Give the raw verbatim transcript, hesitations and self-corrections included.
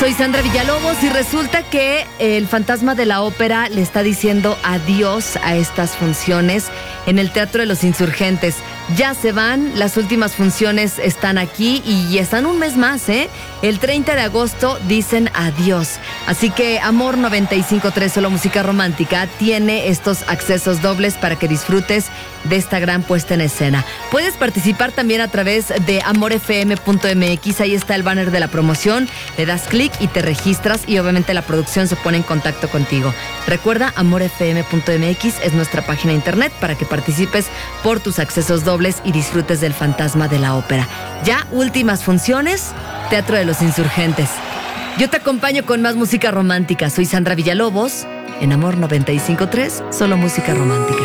Soy Sandra Villalobos y resulta que el Fantasma de la Ópera le está diciendo adiós a estas funciones en el Teatro de los Insurgentes. Ya se van, las últimas funciones están aquí y están un mes más, ¿eh? El treinta de agosto dicen adiós. Así que Amor noventa y cinco punto tres, solo música romántica, tiene estos accesos dobles para que disfrutes de esta gran puesta en escena. Puedes participar también a través de amor f m punto m x, ahí está el banner de la promoción, le das clic y te registras y obviamente la producción se pone en contacto contigo. Recuerda, amor f m punto m x es nuestra página de internet para que participes por tus accesos dobles y disfrutes del Fantasma de la Ópera. Ya últimas funciones, Teatro de los Insurgentes. Yo te acompaño con más música romántica. Soy Sandra Villalobos en Amor noventa y cinco punto tres, solo música romántica.